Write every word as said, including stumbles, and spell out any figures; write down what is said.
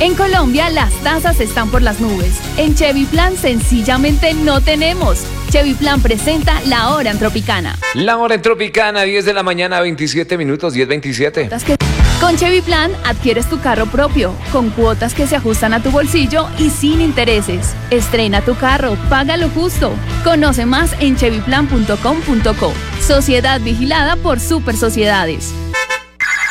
En Colombia las tasas están por las nubes. En Chevy Plan sencillamente no tenemos. Chevy Plan presenta La Hora en Tropicana. La Hora en Tropicana, diez de la mañana, veintisiete minutos, diez veintisiete. Con Chevy Plan adquieres tu carro propio, con cuotas que se ajustan a tu bolsillo y sin intereses. Estrena tu carro, paga lo justo. Conoce más en chevy plan punto com punto co. Sociedad vigilada por Super Sociedades.